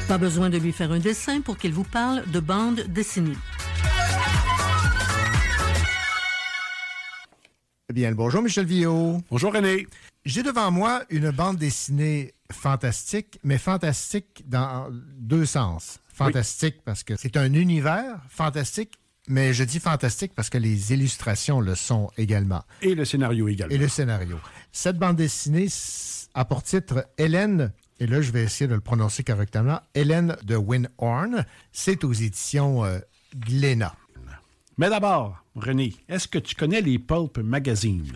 Pas besoin de lui faire un dessin pour qu'il vous parle de bande dessinée. Bien, bonjour Michel Viau. Bonjour René. J'ai devant moi une bande dessinée fantastique, mais fantastique dans deux sens. Fantastique parce que c'est un univers fantastique, mais je dis fantastique parce que les illustrations le sont également. Et le scénario également. Et le scénario. Cette bande dessinée a pour titre Hélène, et là je vais essayer de le prononcer correctement, Hélène de Windhorn. C'est aux éditions Glénat. Mais d'abord, René, est-ce que tu connais les Pulp Magazine?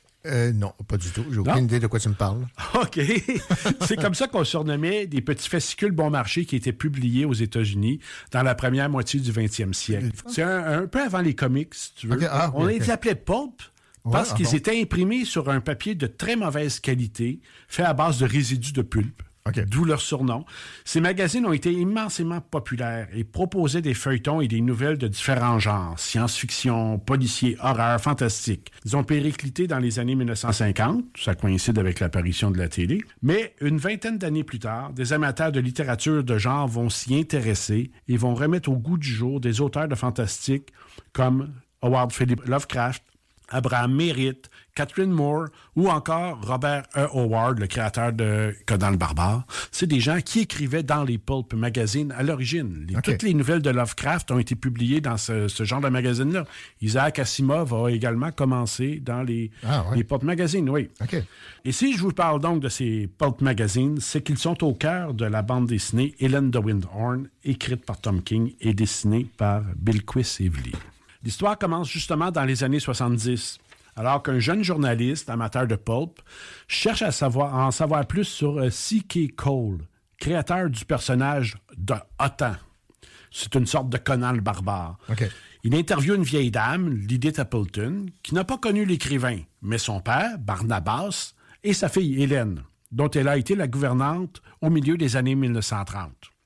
Non, pas du tout. J'ai aucune idée de quoi tu me parles. OK. C'est comme ça qu'on surnommait des petits fascicules bon marché qui étaient publiés aux États-Unis dans la première moitié du 20e siècle. C'est un peu avant les comics, si tu veux. Okay. On les appelait Pulp parce qu'ils étaient imprimés sur un papier de très mauvaise qualité, fait à base de résidus de pulpe. Okay. D'où leur surnom. Ces magazines ont été immensément populaires et proposaient des feuilletons et des nouvelles de différents genres, science-fiction, policier, horreur, fantastique. Ils ont périclité dans les années 1950, ça coïncide avec l'apparition de la télé, mais une vingtaine d'années plus tard, des amateurs de littérature de genre vont s'y intéresser et vont remettre au goût du jour des auteurs de fantastique comme Howard Philip Lovecraft, Abraham Merritt, Catherine Moore ou encore Robert E. Howard, le créateur de Conan le Barbare. C'est des gens qui écrivaient dans les Pulp Magazines à l'origine. Toutes les nouvelles de Lovecraft ont été publiées dans ce genre de magazine-là. Isaac Asimov a également commencé dans les Pulp Magazines, oui. Okay. Et si je vous parle donc de ces Pulp Magazines, c'est qu'ils sont au cœur de la bande dessinée Hélène de Windhorn, écrite par Tom King et dessinée par Bilquis Evely. L'histoire commence justement dans les années 70, alors qu'un jeune journaliste amateur de pulp cherche à en savoir plus sur C.K. Cole, créateur du personnage de Hotan. C'est une sorte de Conan le Barbare. Okay. Il interviewe une vieille dame, Lydith Appleton, qui n'a pas connu l'écrivain, mais son père, Barnabas, et sa fille Hélène, dont elle a été la gouvernante au milieu des années 1930.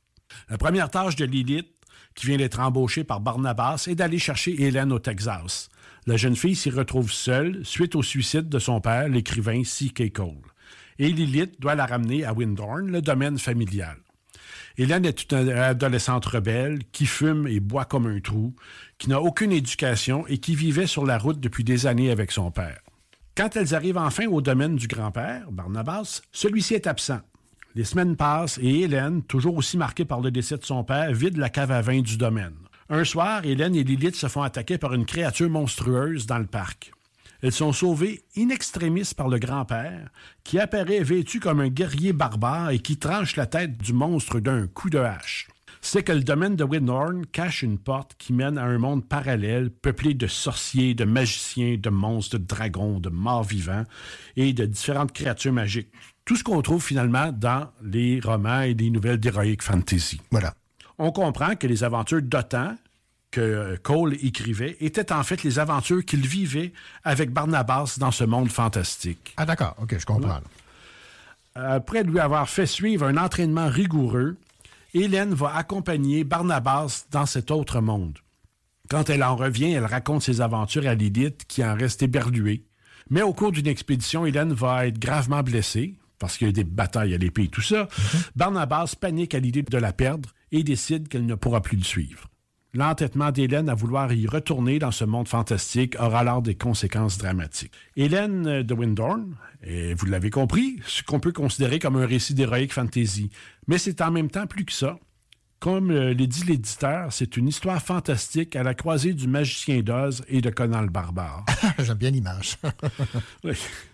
La première tâche de Lydith, qui vient d'être embauchée par Barnabas, est d'aller chercher Hélène au Texas. La jeune fille s'y retrouve seule suite au suicide de son père, l'écrivain C.K. Cole. Et Lilith doit la ramener à Windhorn, le domaine familial. Hélène est une adolescente rebelle qui fume et boit comme un trou, qui n'a aucune éducation et qui vivait sur la route depuis des années avec son père. Quand elles arrivent enfin au domaine du grand-père, Barnabas, celui-ci est absent. Les semaines passent et Hélène, toujours aussi marquée par le décès de son père, vide la cave à vin du domaine. Un soir, Hélène et Lilith se font attaquer par une créature monstrueuse dans le parc. Elles sont sauvées in extremis par le grand-père, qui apparaît vêtu comme un guerrier barbare et qui tranche la tête du monstre d'un coup de hache. C'est que le domaine de Windhorn cache une porte qui mène à un monde parallèle peuplé de sorciers, de magiciens, de monstres, de dragons, de morts vivants et de différentes créatures magiques. Tout ce qu'on trouve finalement dans les romans et les nouvelles d'Heroic Fantasy. Voilà. On comprend que les aventures d'Hotan que Cole écrivait étaient en fait les aventures qu'il vivait avec Barnabas dans ce monde fantastique. Ah d'accord, OK, je comprends. Après lui avoir fait suivre un entraînement rigoureux, Hélène va accompagner Barnabas dans cet autre monde. Quand elle en revient, elle raconte ses aventures à Lilith qui en reste éberluée. Mais au cours d'une expédition, Hélène va être gravement blessée, parce qu'il y a des batailles à l'épée et tout ça. Barnabas panique à l'idée de la perdre et décide qu'elle ne pourra plus le suivre. L'entêtement d'Hélène à vouloir y retourner dans ce monde fantastique aura alors des conséquences dramatiques. Hélène de Windhorn, et vous l'avez compris, ce qu'on peut considérer comme un récit d'Heroic Fantasy. Mais c'est en même temps plus que ça. Comme le dit l'éditeur, c'est une histoire fantastique à la croisée du Magicien d'Oz et de Conan le Barbare. J'aime bien l'image. Oui.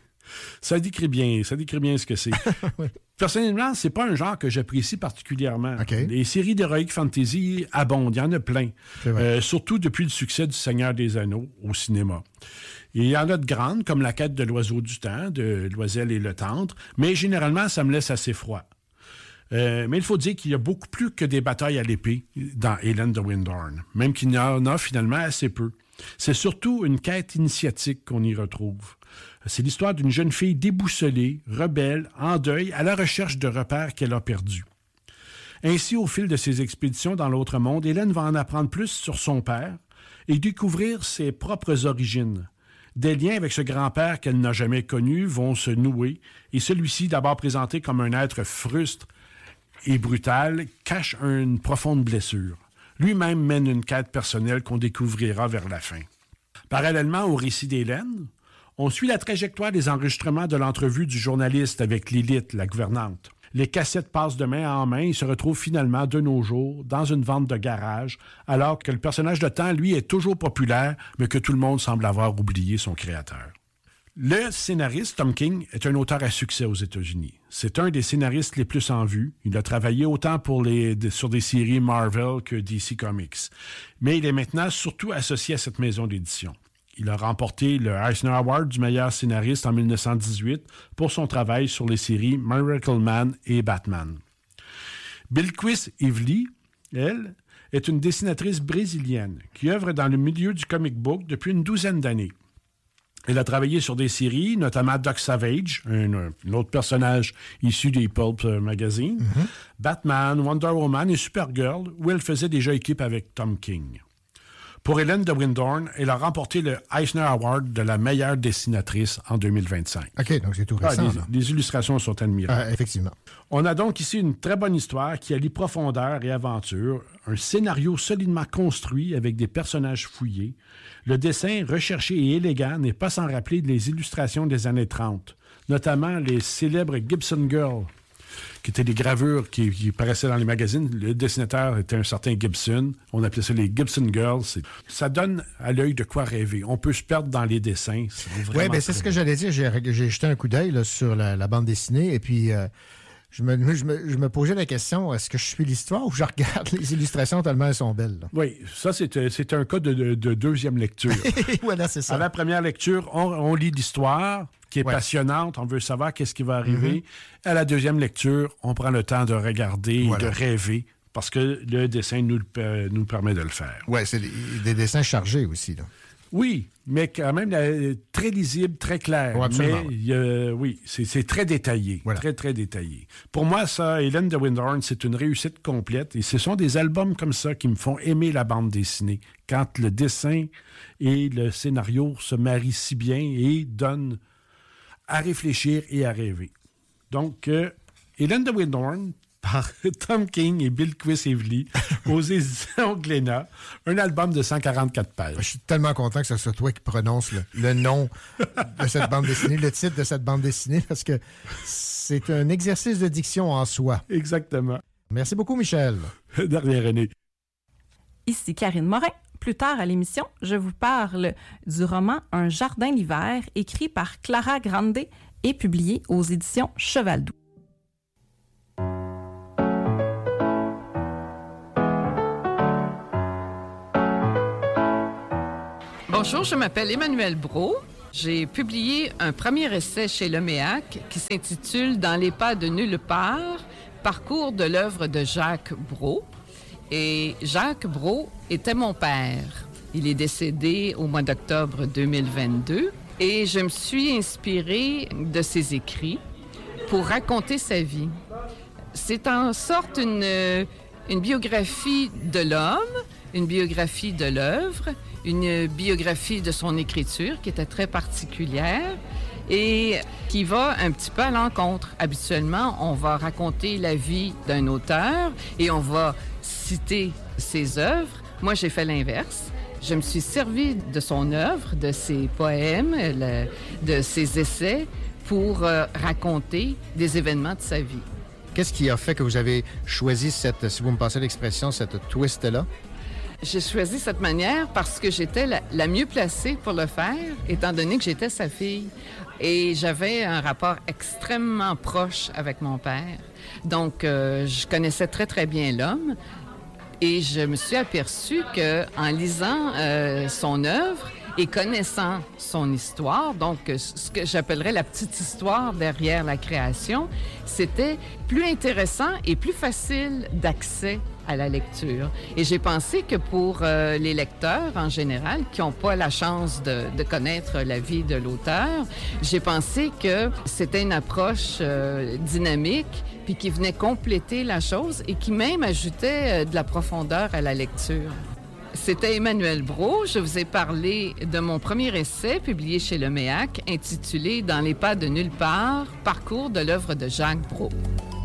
Ça décrit bien ce que c'est. Oui. Personnellement, c'est pas un genre que j'apprécie particulièrement. Okay. Les séries d'Heroic Fantasy abondent, il y en a plein. Surtout depuis le succès du Seigneur des Anneaux au cinéma. Et il y en a de grandes, comme La Quête de l'Oiseau du Temps, de Loisel et Le Tendre, mais généralement, ça me laisse assez froid. Mais il faut dire qu'il y a beaucoup plus que des batailles à l'épée dans Hélène de Windhorn, même qu'il y en a finalement assez peu. C'est surtout une quête initiatique qu'on y retrouve. C'est l'histoire d'une jeune fille déboussolée, rebelle, en deuil, à la recherche de repères qu'elle a perdus. Ainsi, au fil de ses expéditions dans l'autre monde, Hélène va en apprendre plus sur son père et découvrir ses propres origines. Des liens avec ce grand-père qu'elle n'a jamais connu vont se nouer, et celui-ci, d'abord présenté comme un être frustre, et brutal cache une profonde blessure. Lui-même mène une quête personnelle qu'on découvrira vers la fin. Parallèlement au récit d'Hélène, on suit la trajectoire des enregistrements de l'entrevue du journaliste avec Lilith, la gouvernante. Les cassettes passent de main en main et se retrouvent finalement de nos jours dans une vente de garage, alors que le personnage de Temps, lui, est toujours populaire, mais que tout le monde semble avoir oublié son créateur. Le scénariste Tom King est un auteur à succès aux États-Unis. C'est un des scénaristes les plus en vue. Il a travaillé autant sur des séries Marvel que DC Comics. Mais il est maintenant surtout associé à cette maison d'édition. Il a remporté le Eisner Award du meilleur scénariste en 1918 pour son travail sur les séries Miracle Man et Batman. Bilquis Evely, elle, est une dessinatrice brésilienne qui œuvre dans le milieu du comic book depuis une douzaine d'années. Elle a travaillé sur des séries, notamment Doc Savage, un autre personnage issu des Pulp Magazine, Batman, Wonder Woman et Supergirl, où elle faisait déjà équipe avec Tom King. Pour Hélène de Windhorn, elle a remporté le Eisner Award de la meilleure dessinatrice en 2025. OK, donc c'est tout récent. Les illustrations sont admirables. Effectivement. On a donc ici une très bonne histoire qui allie profondeur et aventure, un scénario solidement construit avec des personnages fouillés. Le dessin recherché et élégant n'est pas sans rappeler les illustrations des années 30, notamment les célèbres Gibson Girls, qui étaient des gravures qui paraissaient dans les magazines. Le dessinateur était un certain Gibson. On appelait ça les Gibson Girls. Ça donne à l'œil de quoi rêver. On peut se perdre dans les dessins. Oui, bien c'est ce que j'allais dire. J'ai jeté un coup d'œil là, sur la bande dessinée et puis je me posais la question, est-ce que je suis l'histoire ou je regarde les illustrations tellement elles sont belles? Là? Oui, ça c'est un cas de deuxième lecture. Voilà, c'est ça. À la première lecture, on lit l'histoire qui est passionnante. On veut savoir qu'est-ce qui va arriver. À la deuxième lecture, on prend le temps de regarder et de rêver parce que le dessin nous permet de le faire. Oui, c'est des dessins chargés aussi. Là. Oui, mais quand même très lisible, très clair. Oh, absolument. Mais oui, c'est très détaillé. Voilà. Très, très détaillé. Pour moi, ça, Hélène de Windhorn, c'est une réussite complète. Et ce sont des albums comme ça qui me font aimer la bande dessinée. Quand le dessin et le scénario se marient si bien et donnent à réfléchir et à rêver. Donc, Hélène de Windhorn, par Tom King et Bilquis Evely, aux éditions Glénat, un album de 144 pages. Je suis tellement content que ce soit toi qui prononce le nom de cette bande dessinée, le titre de cette bande dessinée, parce que c'est un exercice de diction en soi. Exactement. Merci beaucoup, Michel. De rien, René. Ici Karine Morin. Plus tard à l'émission, je vous parle du roman Un jardin l'hiver, écrit par Clara Grande et publié aux éditions Cheval-Doux. Bonjour, je m'appelle Emmanuelle Brault. J'ai publié un premier essai chez Leméac qui s'intitule « Dans les pas de nulle part, parcours de l'œuvre de Jacques Brault ». Et Jacques Brault était mon père. Il est décédé au mois d'octobre 2022 et je me suis inspirée de ses écrits pour raconter sa vie. C'est en sorte une biographie de l'homme, une biographie de l'œuvre, une biographie de son écriture qui était très particulière et qui va un petit peu à l'encontre. Habituellement, on va raconter la vie d'un auteur et on va citer ses œuvres. Moi, j'ai fait l'inverse. Je me suis servi de son œuvre, de ses poèmes, de ses essais pour raconter des événements de sa vie. Qu'est-ce qui a fait que vous avez choisi si vous me passez l'expression, cette twist-là? J'ai choisi cette manière parce que j'étais la mieux placée pour le faire, étant donné que j'étais sa fille. Et j'avais un rapport extrêmement proche avec mon père. Donc, je connaissais très, très bien l'homme. Et je me suis aperçue qu'en lisant son œuvre et connaissant son histoire, donc ce que j'appellerais la petite histoire derrière la création, c'était plus intéressant et plus facile d'accès à la lecture. Et j'ai pensé que pour les lecteurs en général, qui n'ont pas la chance de connaître la vie de l'auteur, j'ai pensé que c'était une approche dynamique, puis qui venait compléter la chose et qui même ajoutait de la profondeur à la lecture. C'était Emmanuelle Brault. Je vous ai parlé de mon premier essai publié chez Leméac, intitulé « Dans les pas de nulle part, parcours de l'œuvre de Jacques Brault ».